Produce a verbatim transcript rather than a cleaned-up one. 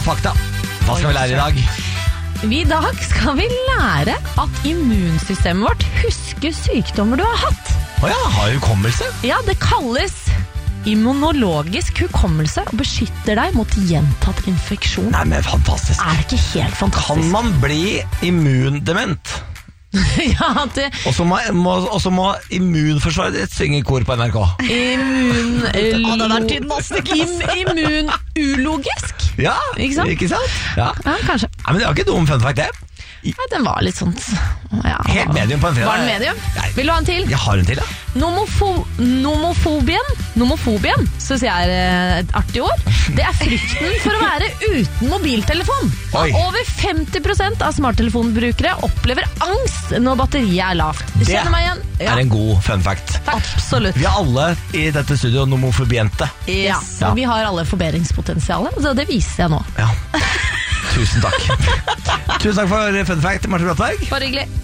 fakta. Hva skal vi lære i dag? I dag skal vi lære at immunsystemet vårt husker sykdommer du har hatt. Åja, har hukommelse? Ja, det kalles immunologisk hukommelse og beskytter deg mot gjentatt infeksjon. Nei, men fantastisk. Er det ikke helt fantastisk? Kan man bli immundement? Ja, det... Og så må, må, og så må immunforsvaret ditt synge i kor på N R K. Immun... Ja, den er tynn, Im, immunulogisk? Ja, ikke sant? Ikke sant? Ja. Ja, kanskje. Ja, men det var ikke dum fun fact, det. Ja, den var litt sånn ja. Helt medium på en fredag. Var den medium? Nei. Vil du ha en til? Jeg har en til, ja. Nomofo nomofobien Nomofobien, synes jeg er et artig ord. Det er frykten for å være uten mobiltelefon. Oi. Og over femti prosent av smarttelefonbrukere opplever angst når batteriet er lavt. Du Det kjenner meg igjen? Ja, er en god fun fact. absolutt. Vi er alle i dette studio nomofobiente. Ja, Ja. og vi har alle forbedringspotensialet, så det viser jeg nå. Ja. Tusen takk. Tusen takk for fun fact, Martin Brattberg. Bare hyggelig.